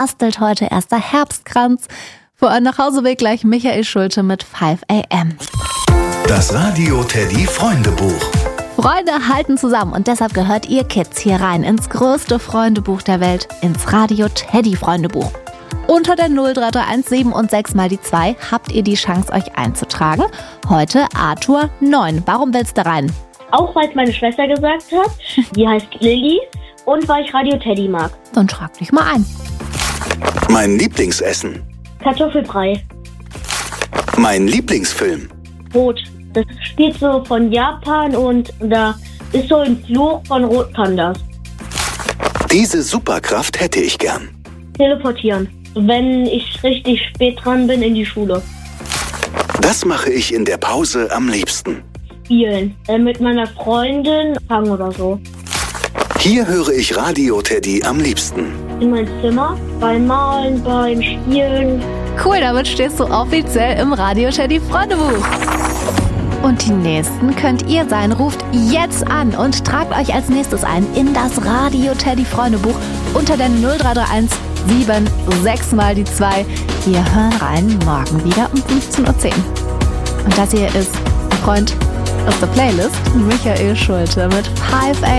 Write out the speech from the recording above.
bastelt heute erster Herbstkranz. Vor eurem Nachhauseweg gleich Michael Schulte mit 5 AM. Das Radio Teddy Freundebuch. Freunde halten zusammen und deshalb gehört ihr Kids hier rein ins größte Freundebuch der Welt, ins Radio Teddy Freundebuch. Unter der 0331 7 und 6 mal die 2 habt ihr die Chance, euch einzutragen. Heute Arthur 9. Warum willst du rein? Auch weil es meine Schwester gesagt hat, die heißt Lilly, und weil ich Radio Teddy mag. Dann trag dich mal ein. Mein Lieblingsessen. Kartoffelbrei, Mein Lieblingsfilm. Rot. Das spielt so von Japan und da ist so ein Fluch von Rotpandas. Diese Superkraft hätte ich gern. Teleportieren, wenn ich richtig spät dran bin in die Schule. Das mache ich in der Pause am liebsten. Spielen, mit meiner Freundin fangen oder so. Hier höre ich Radio Teddy am liebsten. In mein Zimmer, beim Malen, beim Spielen. Cool, damit stehst du offiziell im Radio Teddy Freundebuch. Und die Nächsten könnt ihr sein. Ruft jetzt an und tragt euch als nächstes ein in das Radio Teddy Freundebuch unter der 0331 7 6 mal die 2. Wir hören rein morgen wieder um 15:10 Uhr. Und das hier ist ein Freund aus der Playlist, Michael Schulte mit 5 AM.